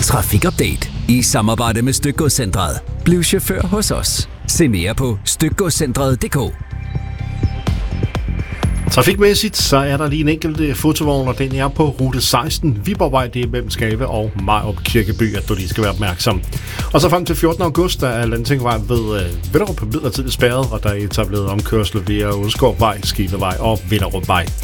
Trafikupdate i samarbejde med Stykgodscentret. Bliv chauffør hos os. Se mere på stykgodscentret.dk. Trafikmæssigt, så er der lige en enkelt fotovogn, og den er på rute 16, Viborgvej, det er mellem Skave og Mariager Kirkeby, at du lige skal være opmærksom. Og så frem til 14. august, der er Lantingvej ved Vinderup midlertidigt spærret, og der er etableret omkørsel via Ulskovvej, Skivevej og Vinderupvej.